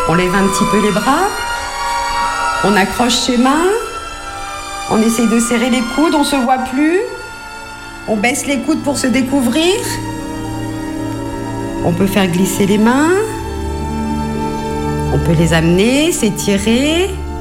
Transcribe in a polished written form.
On lève un petit peu les bras. On accroche ses mains. On essaye de serrer les coudes, on ne se voit plus. On baisse les coudes pour se découvrir. On peut faire glisser les mains. On peut les amener, s'étirer.